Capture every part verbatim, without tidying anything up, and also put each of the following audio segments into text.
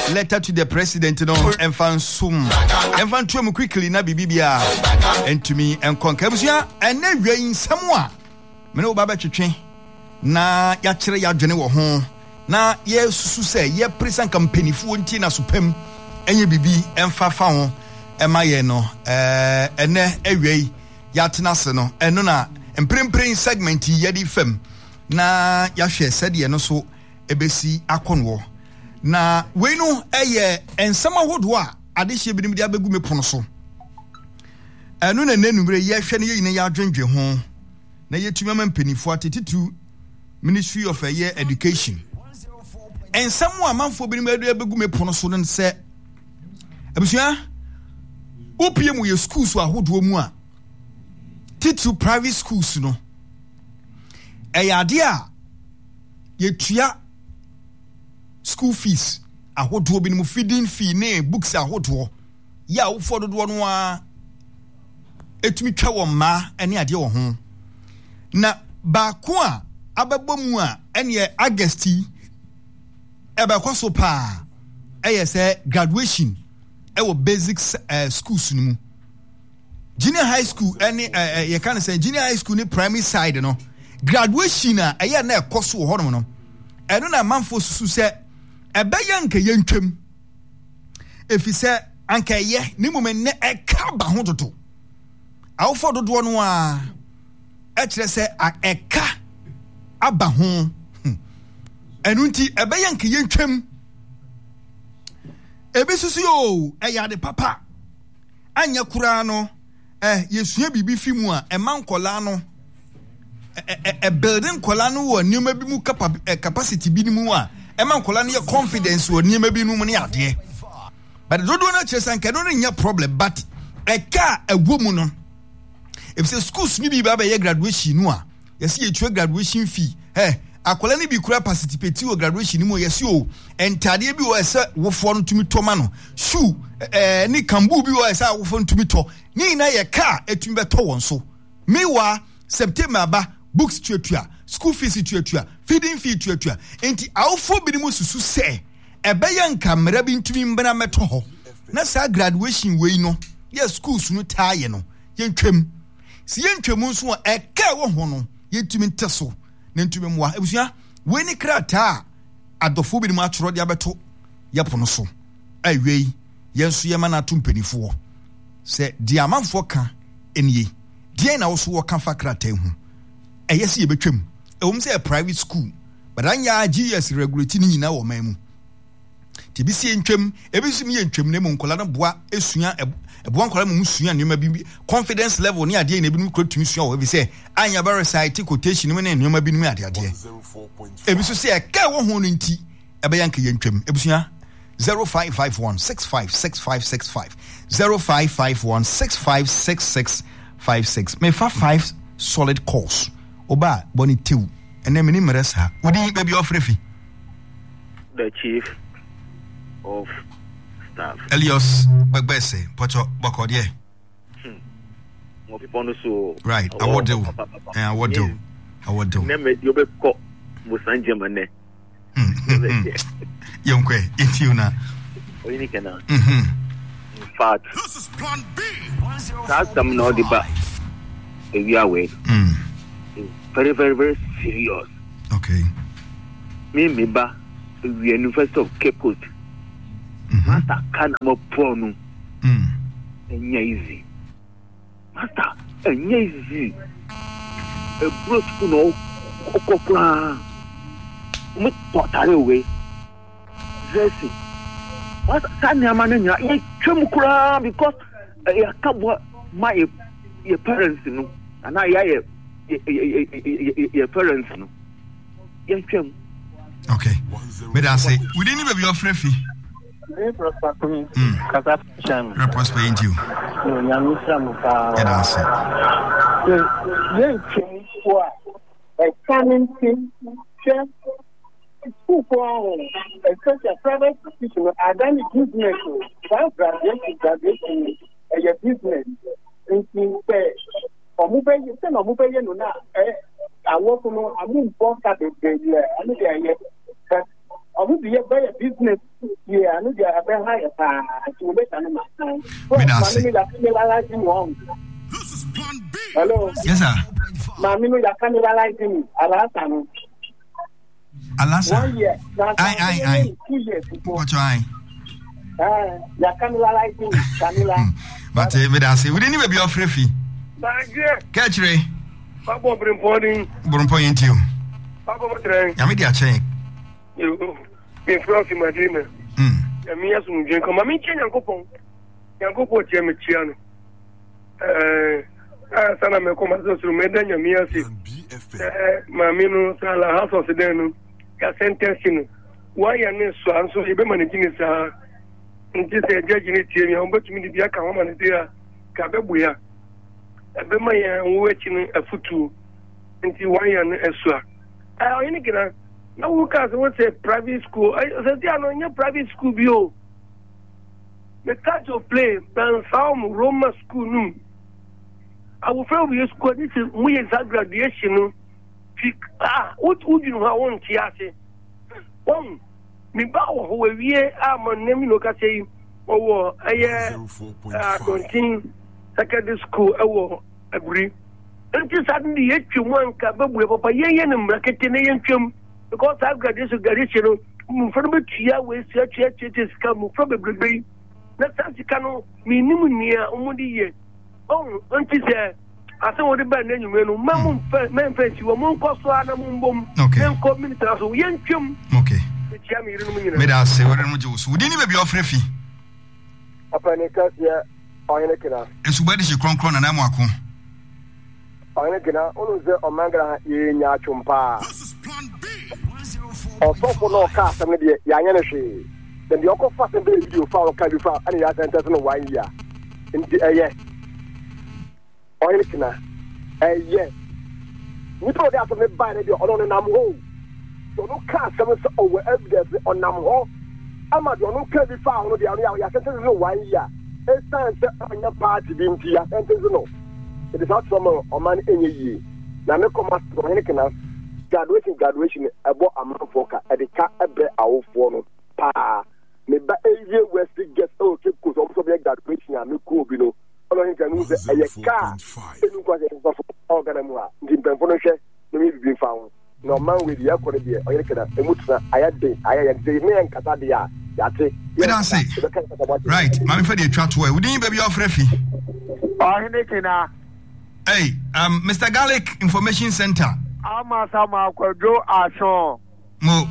letter to the president no enfan sum enfan twem quickly na bibibia entumi enkonka busua ene hwan samwa me no baba twetwe na ya kire ya dwene wo ho na ye susu se ye present company fu nti na supem enye bibi emfa fa ho ema ye no eh ene ehwei ya tena se no eno na emprempren segment ye di fam na ya hwe sede ye no so ebesi akonwo na we no eye ensama hodo a adehye binim dia begu me pono so eno na nanumre ye hwe ne ye yin ya adwendwe ho na ye tumi ama mpanifo atetitu Ministry of Year Education ensamu amanfo binim adu abegu me pono so no se abusua opiem ye schools ahodo mu a titu private schools no eyade a ye tua school fees ahodo binim feeding fee ne books ahodo ya wo fododo no a etumi twa wo ma ene ade wo ho na ba ko a ababom a ene Augusti ebe kwaso pa eye say graduation e wo basic uh, schools ni junior high school any uh, you can say junior high school ni primary side no graduation a eye na ekoso ho no no eno na manfo susu se ebe yanka yentwem efi se anka ye ni mum ne eka ba ho dodo awfo dodo no a e kire se eka aba ho enu nti ebe yanka yentwem ebe susu yo e ya de papa anya kura no eh yesua bibi fi mu a e man kola no e e building kola no wo nioma bi mu capacity bi ni mu a e man kola no ye confidence wo nioma bi nu mu ne ade but dodo na chesa nka no nya problem but e ka ewo mu no if say schools ni bi ba ba ye graduation no a yesi ye twa graduation fee eh akola ni bi kura participate wo graduation ni mo yesi o entade bi wo ese wo fo no tumi to ma no shoe eh ni kambu bi wo ese wo fo no tumi to ni na ye car etumi beto won so mewa September ba books tuatua school fees tuatua feeding fee tuatua enti awfo bi ni mo susu se ebeya nka mra bi ntumi mbana meto ho na sa graduation we no ye schools no taaye no ye ntwem si ye ntwem nso e ka wo ho no ye tumi nteso na ntumi mwa ebusua we ni krata adofo bi ni ma atro dia beto ye pono so awei ye nso ye mana to mpanifo se di amanfo ka enie die na wo so wo ka fa krata hu eye se ye betwem ewum se a private school but anya G S regulate ni nyina wo man mu ti bi se ntwem ebisim ye ntwem ne mu nkola no boa esua eboa nkola mu sua ne ma bi confidence level ni ade na bi nu krotumi sua wo bi se anya ba recite quotation ne ne ma bi nu ade ade ebisu se e ka wo ho no nti ebe yanka ye ntwem ebusua zero five five one six five six five six five zero five five one six five six six five six me fa five solid calls oba boni tew ene me ni meresa wodi baby ofrefi the chief of staff Elios Begbese Pocho Bokodie hmm mo people no so right I would do eh I would do I would do me me you be ko mo sanje mane yonkwe itiuna oyini kana mhm in fact this is plan B that some no the ba we are way mm very very very serious okay me me ba the University of Cape Coast master kana mo ponu mm enya easy master enya easy e bro school no okokra mo totale we zesi what sani amane nya e twem kura because ya kabwa my your parents no and I ya your parents no ya twem okay me da say we didn't even be offering fee Mm. Mm. Prosper into you. Yeah, that's it. Yeah, for a coming thing, school for a private institution, I done business, that graduation, graduation, a business, thinking, or move you send or move you know, I work on a move for that, I mean, omu be a business yeah no dia be higher pa to be tan ma Me da say. Hello. Yes sir. Mami no ya camera lighting alasa no. Alasa. One year. Ai ai ai. Two years before. What ai? Ah, ya camera lighting camera. But me da say we didn't be offer fee. Baje. Catchre. Papa Brimponi. Brompo yentio. Papa Motre. Ya me dia check. You be from Madina. Mm. Ya mi asu nje ko mami che Nyankopon. Nyankopon tie me chia no. Eh, ah sana me ko maso suru me danya mi asi. Eh, mami no sala house of den no. Ka sentence no. Why ya ne so anso e be managing sa. Nti se judge ni tie mi, on betumi di bia ka ho man dia ka bebuya. Ebe ma ya wo echi no afutu. Nti why ya ne esua. Ah, oyini gina na wo ka so say private school. I say dia no nya private school bi o. The catch of play dan some Roma school no. I will fail with school this is we exact graduation no. Ah, what would you know how on tiase? One mi ba wo ho wie am nem no ka sei owo aye ah continue secondary school ewo agri nti suddenly yetwemu anka babu papa yeye ne mrakete ne yentwem because I graduation graduation mu fro betua we sia tua tua sika mu fro bebrebe na santika no mi nimu nia omudi ye oh nti se ase wo de ba na nyume no mamu men fancy wo mon koso ana mu mbom enko minister so yentwem okay me da say we no juice we didn't be offer fee apa ne kasia oyene kina esubadi shi kronkron na na mu akon oyene kina onu ze omangra ye nya chumpa osofo no ka asem de ya nya ne hwe dem de okofa asem be video fa o ka bi fa ani ya sentence no one year nti eye oyene kina eye ni to de asem ba ne de ono na mo so no ka asem so o evidence on nam ho ama de ono ka bi fa ono de ya sentence no one year e stand se anya party bi nti ya sentence no it is not some o man enye yi na me come to oyene kina graduation graduation ebo amanfo ka e de ka ebe awofo no pa me ba ewie west get o ke ko so so be graduation ya me ko bi no ono hin kanu se eye ka enu kwa se so organ mu a ndi mpemfo no hwe no mi bi fa ho no man we di akore bi oyene kina emutra ayade ayade de me nkata de ya yate we don't say right mami for the chat way we didn't be offer fee oyene kina hey um Mister Garlic Information Center ama sama kwajo aso mo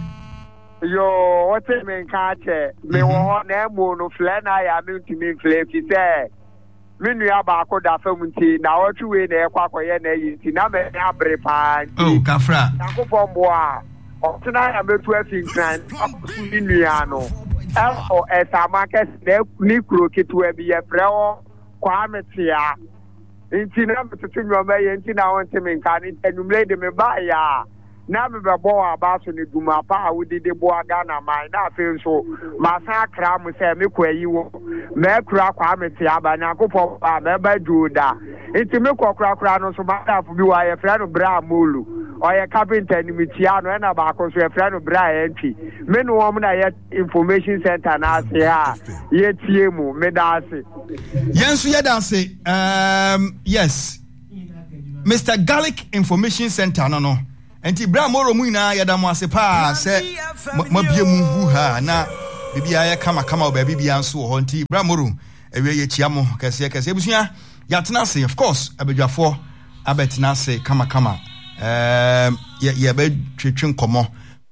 yo what me nka che me wo na emo no fle na ya me ntimi fle fi se me nua ba ko da fam nti na wotu we na ekwa koye na yi nti na me abre pa oh kafra akofo mbo a otena ya metu afi nkran me nua no elfo esama kes na ni kuro ketu bi ye frɛ wo kwa metia nti na metutu nyoma ye nti na won temi nka ni enumle de me ba ya na me be bo aba so ne duma pa a wodi de bo aga na man na afi so ma san kra mu se me kwa yi wo me kura kwa meti aba na kopɔ ba me ba juda nti me kwa kura kura no so ma da fu bi wa ye fra no bra molu oye carpenter ni metia no na ba ko so ye fra no bra enti me no wo na ye information center na ase ha ye tie mu me da ase yensu ye da ase um yes Mister Garlic Information Center no no enti bra moro mu ina ya da mo ase pa se mabie mu hu ha na bibia ya kama kama oba bibia nso ho enti bra moro ewe ye chia mo kase kase ebusua ya tena ase of course abadwafo abetina ase kama kama um ye ye be twetwe nkomo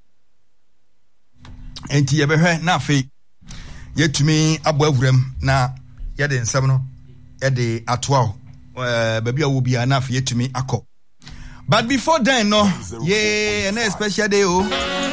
enti ye be hwe na afi yetumi abo awuram na ye de nsam no ye de atoa eh babia wo bia na afi yetumi akọ. But before then, no, yeah, and a special day, oh.